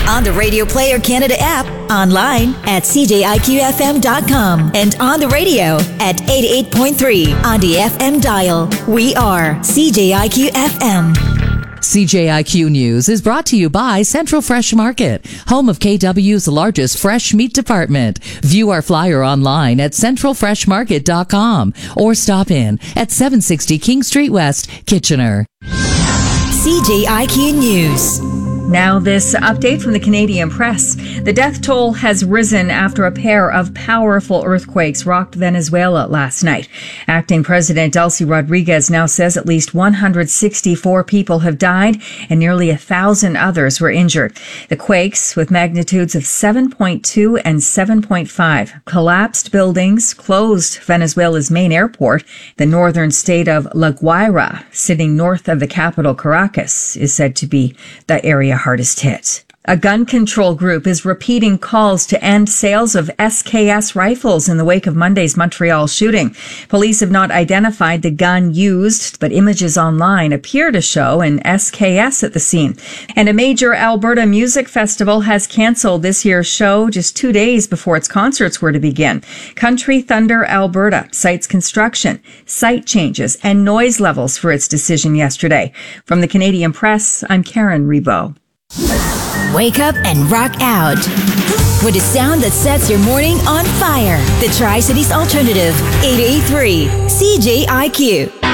On the Radio Player Canada app, online at cjiqfm.com, and on the radio at 88.3 on the FM dial. We are CJIQ FM. CJIQ News is brought to you by Central Fresh Market, home of KW's largest fresh meat department. View our flyer online at centralfreshmarket.com or stop in at 760 King Street West, Kitchener. CJIQ News. Now this update from the Canadian Press. The death toll has risen after a pair of powerful earthquakes rocked Venezuela last night. Acting President Delcy Rodriguez now says at least 164 people have died and nearly 1,000 others were injured. The quakes, with magnitudes of 7.2 and 7.5, collapsed buildings, closed Venezuela's main airport. The northern state of La Guaira, sitting north of the capital Caracas, is said to be the area hardest hit. A gun control group is repeating calls to end sales of SKS rifles in the wake of Monday's Montreal shooting. Police have not identified the gun used, but images online appear to show an SKS at the scene. And a major Alberta music festival has canceled this year's show just 2 days before its concerts were to begin. Country Thunder Alberta cites construction, site changes, and noise levels for its decision yesterday. From the Canadian Press, I'm Karen Rebo. Wake up and rock out with a sound that sets your morning on fire. The Tri-Cities Alternative, 88.3 CJIQ.